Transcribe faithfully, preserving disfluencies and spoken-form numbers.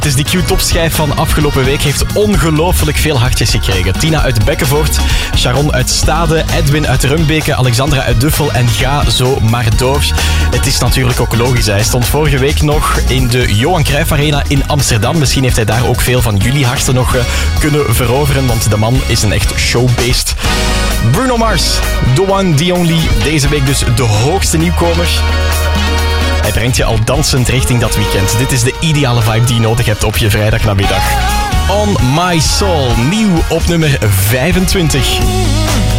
Het is die Q-topschijf van afgelopen week. Heeft ongelooflijk veel hartjes gekregen. Tina uit Bekkenvoort, Sharon uit Stade, Edwin uit Rumbeke, Alexandra uit Duffel en ga zo maar door. Het is natuurlijk ook logisch. Hij stond vorige week nog in de Johan Cruijff Arena in Amsterdam. Misschien heeft hij daar ook veel van jullie harten nog kunnen veroveren, want de man is een echt showbeest. Bruno Mars, the one, the only. Deze week dus de hoogste nieuwkomer. Hij brengt je al dansend richting dat weekend. Dit is de ideale vibe die je nodig hebt op je vrijdagnamiddag. On My Soul, nieuw op nummer vijfentwintig.